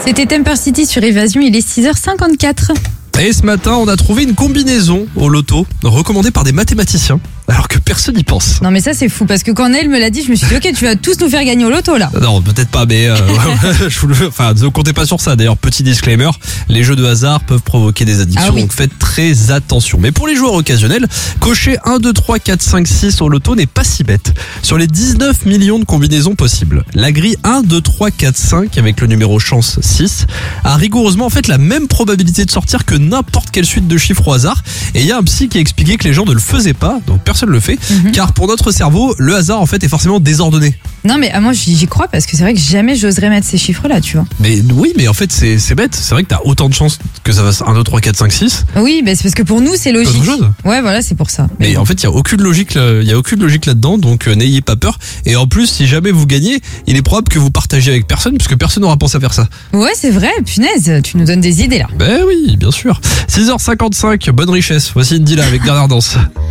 C'était Temper City sur Évasion, il est 6h54. Et ce matin, on a trouvé une combinaison au loto recommandée par des mathématiciens, alors que personne n'y pense. Non mais ça c'est fou, parce que quand Nel me l'a dit, je me suis dit ok, tu vas tous nous faire gagner au loto là. Non, peut-être pas, mais ne comptez pas sur ça. D'ailleurs, petit disclaimer, les jeux de hasard peuvent provoquer des addictions, donc faites très attention. Mais pour les joueurs occasionnels, cocher 1, 2, 3, 4, 5, 6 au loto n'est pas si bête. Sur les 19 millions de combinaisons possibles, la grille 1, 2, 3, 4, 5 avec le numéro chance 6 a rigoureusement en fait la même probabilité de sortir que n'importe quelle suite de chiffres au hasard. Et il y a un psy qui a expliqué que les gens ne le faisaient pas, donc personne le fait, car pour notre cerveau, le hasard en fait est forcément désordonné. Non mais moi j'y crois, parce que c'est vrai que jamais j'oserais mettre ces chiffres là, tu vois. Mais oui, mais en fait c'est bête, c'est vrai que t'as autant de chances que ça fasse 1, 2, 3, 4, 5, 6. Oui, c'est parce que pour nous c'est logique. Ouais voilà, c'est pour ça. Mais en fait il y a aucune logique là-dedans, donc n'ayez pas peur. Et en plus, si jamais vous gagnez, il est probable que vous partagiez avec personne, puisque personne n'aura pensé à faire ça. Ouais c'est vrai, punaise, tu nous donnes des idées là. Ben oui, bien sûr. 6h55, bonne richesse, voici Indila avec Dernière Danse.